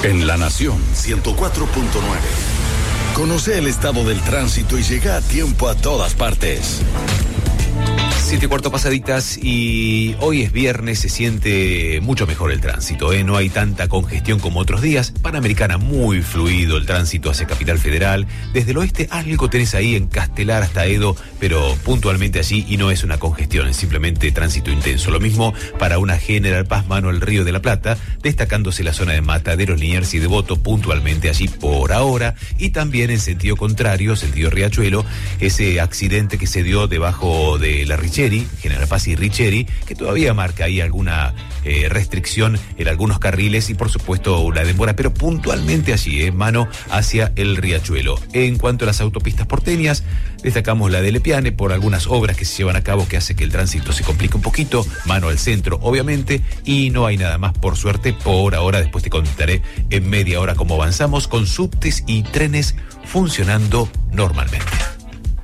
En La Nación 104.9. Conoce el estado del tránsito y llega a tiempo a todas partes. 7:15 pasaditas y hoy es viernes, se siente mucho mejor el tránsito, no hay tanta congestión como otros días. Panamericana muy fluido el tránsito hacia Capital Federal. Desde el oeste algo tenés ahí en Castelar hasta Edo, pero puntualmente allí y no es una congestión, es simplemente tránsito intenso. Lo mismo para una General Paz mano al Río de la Plata, destacándose la zona de Mataderos, Liniers y Devoto puntualmente allí por ahora. Y también en sentido contrario, sentido Riachuelo, ese accidente que se dio debajo de la Richeri, General Paz y Richeri, que todavía marca ahí alguna restricción en algunos carriles y por supuesto la demora, pero puntualmente allí, mano hacia el Riachuelo. En cuanto a las autopistas porteñas, destacamos la de Lepiane por algunas obras que se llevan a cabo que hace que el tránsito se complique un poquito, mano al centro obviamente, y no hay nada más por suerte por ahora. Después te contaré en media hora cómo avanzamos con subtes y trenes funcionando normalmente.